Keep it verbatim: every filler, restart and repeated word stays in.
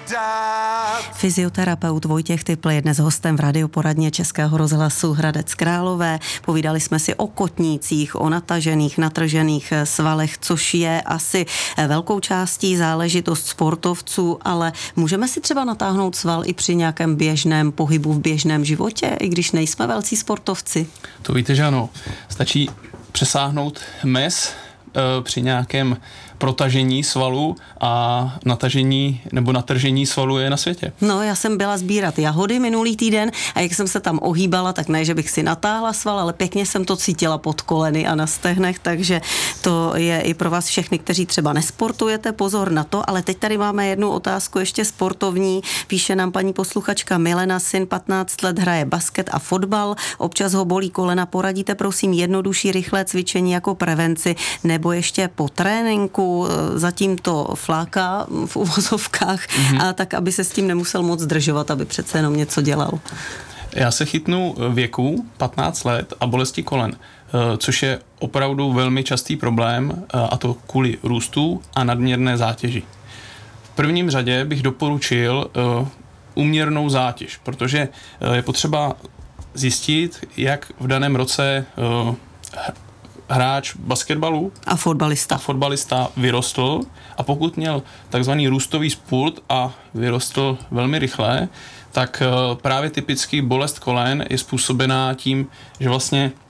Fyzioterapeut Vojtěch Typl je dnes hostem v radioporadně Českého rozhlasu Hradec Králové. Povídali jsme si o kotnících, o natažených, natržených svalech, což je asi velkou částí záležitost sportovců, ale můžeme si třeba natáhnout sval i při nějakém běžném pohybu v běžném životě, i když nejsme velcí sportovci? To víte, že ano. Stačí přesáhnout mez e, při nějakém protažení svalu a natažení nebo natržení svalu je na světě. No, já jsem byla sbírat jahody minulý týden a jak jsem se tam ohýbala, tak ne, že bych si natáhla sval, ale pěkně jsem to cítila pod koleny a na stehnech, takže to je i pro vás všechny, kteří třeba nesportujete, pozor na to, ale teď tady máme jednu otázku ještě sportovní. Píše nám paní posluchačka Milena, syn patnáct let hraje basket a fotbal, občas ho bolí kolena, poradíte prosím jednodušší rychlé cvičení jako prevenci nebo ještě po tréninku, zatím to fláká v uvozovkách, mm-hmm. a tak, aby se s tím nemusel moc zdržovat, aby přece jenom něco dělal. Já se chytnu věku patnáct let a bolesti kolen, což je opravdu velmi častý problém, a to kvůli růstu a nadměrné zátěži. V prvním řadě bych doporučil úměrnou zátěž, protože je potřeba zjistit, jak v daném roce hráč basketbalu a fotbalista. a fotbalista vyrostl a pokud měl takzvaný růstový spurt a vyrostl velmi rychle, tak právě typický bolest kolen je způsobená tím, že vlastně